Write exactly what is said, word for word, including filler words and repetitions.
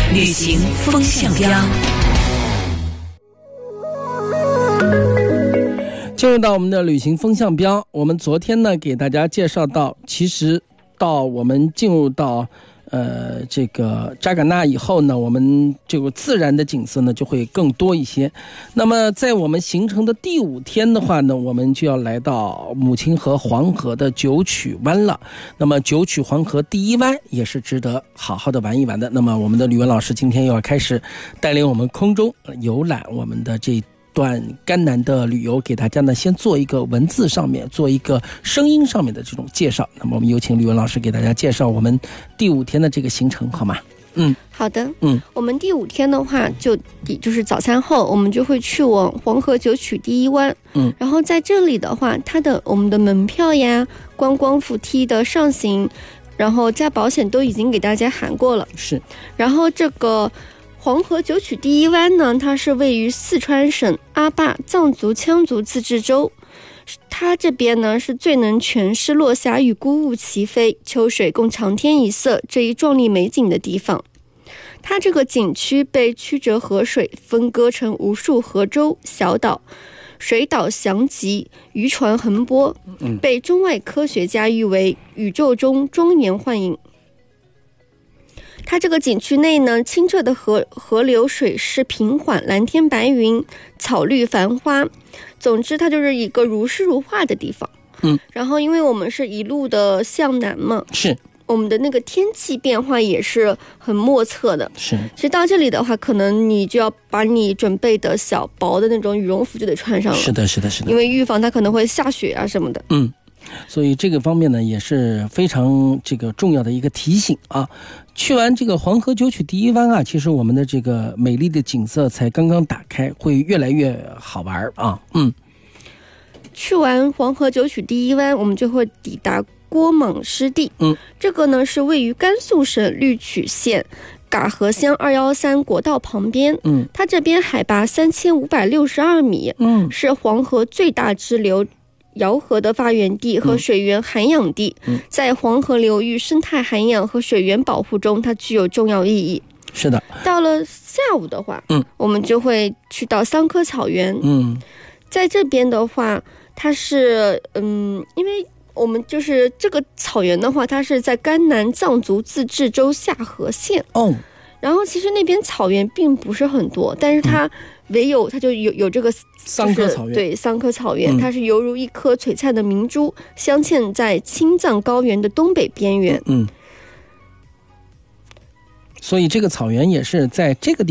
旅行风向标。 进入到我们的旅行风向标，我们昨天呢给大家介绍到，其实到我们进入到呃这个扎尕那以后呢，我们这个自然的景色呢就会更多一些。那么在我们行程的第五天的话呢，我们就要来到母亲河黄河的九曲湾了。那么九曲黄河第一湾也是值得好好的玩一玩的。那么我们的吕文老师今天又要开始带领我们空中游览我们的这段甘南的旅游，给大家呢先做一个文字上面，做一个声音上面的这种介绍。那么我们有请吕文老师给大家介绍我们第五天的这个行程，好吗？嗯， 好的。 嗯， 我们第五天的话，就就是早餐后，我们就会去往黄河九曲第一湾。 嗯， 然后在这里的话，它的我们的门票呀、观光扶梯的上行，然后加保险都已经给大家含过了。 是。 然后这个黄河九曲第一湾呢，它是位于四川省阿坝藏族羌族自治州，它这边呢是最能诠释落霞与孤鹜齐飞、秋水共长天一色这一壮丽美景的地方。它这个景区被曲折河水分割成无数河州小岛，水岛翔集，渔船横波，被中外科学家誉为宇宙中庄严幻影。它这个景区内呢，清澈的河河流水势平缓，蓝天白云，草绿繁花。总之，它就是一个如诗如画的地方。 嗯， 然后因为我们是一路的向南嘛， 是我们的那个天气变化也是很莫测的。 是， 其实到这里的话，可能你就要把你准备的小薄的那种羽绒服就得穿上了。 是的，是的，是的， 因为预防它可能会下雪啊什么的。 嗯。所以这个方面呢也是非常这个重要的一个提醒啊。去完这个黄河九曲第一湾啊，其实我们的这个美丽的景色才刚刚打开，会越来越好玩啊。嗯， 去完黄河九曲第一湾，我们就会抵达郭莽湿地。 嗯， 这个呢是位于甘肃省绿曲县嘎河乡二一三国道旁边。 嗯， 它这边海拔三千五百六十二米， 嗯， 是黄河最大支流姚河的发源地和水源涵养地。 嗯， 在黄河流域生态涵养和水源保护中，它具有重要意义。 是的。 到了下午的话， 嗯， 我们就会去到桑科草原。 嗯， 在这边的话，它是嗯，因为我们就是这个草原的话，它是在甘南藏族自治州下河县。 哦， 然后其实那边草原并不是很多，但是它唯有它就有有这个桑科草原， 对，桑科草原， 嗯， 它是犹如一颗璀璨的明珠，镶嵌在青藏高原的东北边缘。 嗯，所以这个草原也是在这个地方